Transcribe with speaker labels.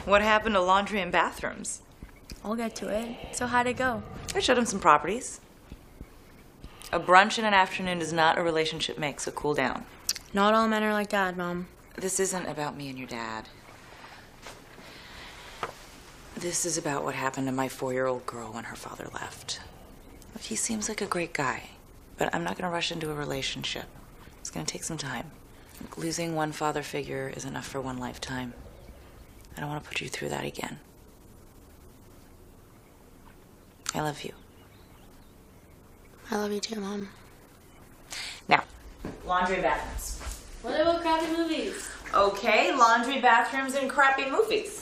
Speaker 1: What happened to laundry and bathrooms?
Speaker 2: I'll get to it. So how'd it go?
Speaker 1: I showed him some properties. A brunch in an afternoon is not a relationship make, so cool down.
Speaker 2: Not all men are like Dad, Mom.
Speaker 1: This isn't about me and your dad. This is about what happened to my 4-year-old girl when her father left. He seems like a great guy, but I'm not going to rush into a relationship. It's going to take some time. Losing one father figure is enough for one lifetime. I don't want to put you through that again. I love you.
Speaker 2: I love you too, Mom.
Speaker 1: Now, laundry and bathrooms.
Speaker 2: What about crappy movies?
Speaker 1: Okay, laundry, bathrooms, and crappy movies.